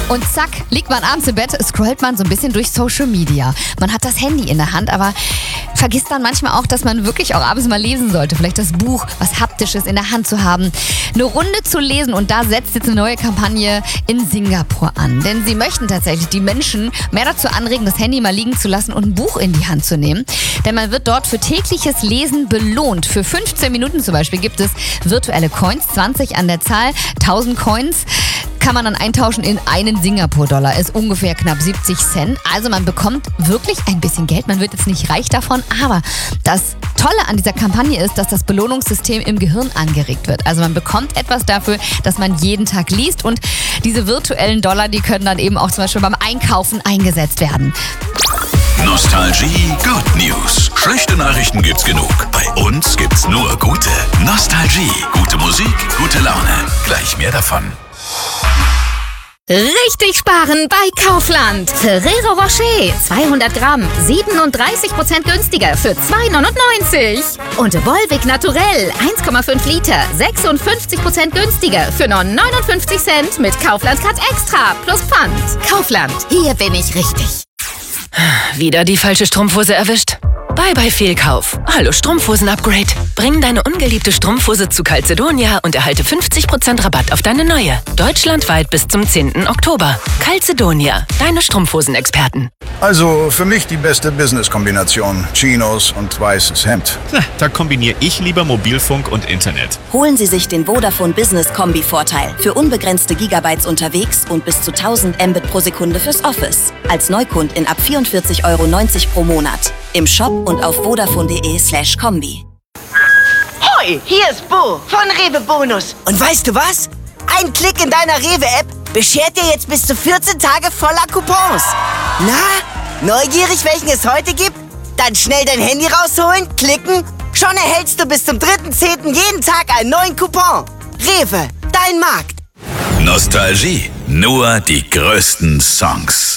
Und zack, liegt man abends im Bett, scrollt man so ein bisschen durch Social Media. Man hat das Handy in der Hand, aber vergisst dann manchmal auch, dass man wirklich auch abends mal lesen sollte. Vielleicht das Buch, was Haptisches in der Hand zu haben. Eine Runde zu lesen, und da setzt jetzt eine neue Kampagne in Singapur an. Denn sie möchten tatsächlich die Menschen mehr dazu anregen, das Handy mal liegen zu lassen und ein Buch in die Hand zu nehmen. Denn man wird dort für tägliches Lesen belohnt. Für 15 Minuten zum Beispiel gibt es virtuelle Coins, 20 an der Zahl, 1000 Coins. Kann man dann eintauschen in einen Singapur-Dollar, ist ungefähr knapp 70 Cent. Also man bekommt wirklich ein bisschen Geld. Man wird jetzt nicht reich davon, aber das Tolle an dieser Kampagne ist, dass das Belohnungssystem im Gehirn angeregt wird. Also man bekommt etwas dafür, dass man jeden Tag liest, und diese virtuellen Dollar, die können dann eben auch zum Beispiel beim Einkaufen eingesetzt werden. Nostalgie Good News. Schlechte Nachrichten gibt's genug. Bei uns gibt's nur gute. Nostalgie. Gute Musik, gute Laune. Gleich mehr davon. Richtig sparen bei Kaufland. Ferrero Rocher 200 Gramm, 37% günstiger für 2,99. Und Volvic Naturell 1,5 Liter, 56% günstiger für nur 59 Cent mit Kaufland Card Extra plus Pfand. Kaufland, hier bin ich richtig. Wieder die falsche Strumpfhose erwischt? Bye Fehlkauf. Hallo Strumpfhosen-Upgrade. Bring deine ungeliebte Strumpfhose zu Calzedonia und erhalte 50% Rabatt auf deine neue. Deutschlandweit bis zum 10. Oktober. Calzedonia, deine Strumpfhosen-Experten. Also für mich die beste Business-Kombination. Chinos und weißes Hemd. Na, da kombiniere ich lieber Mobilfunk und Internet. Holen Sie sich den Vodafone Business Kombi-Vorteil. Für unbegrenzte Gigabytes unterwegs und bis zu 1000 Mbit pro Sekunde fürs Office. Als Neukundin ab 44,90 € pro Monat. Im Shop und auf vodafone.de/kombi. Hoi, hier ist Bo von Rewe Bonus. Und weißt du was? Ein Klick in deiner Rewe-App beschert dir jetzt bis zu 14 Tage voller Coupons. Na, neugierig, welchen es heute gibt? Dann schnell dein Handy rausholen, klicken. Schon erhältst du bis zum 3.10. jeden Tag einen neuen Coupon. Rewe, dein Markt. Nostalgie. Nur die größten Songs.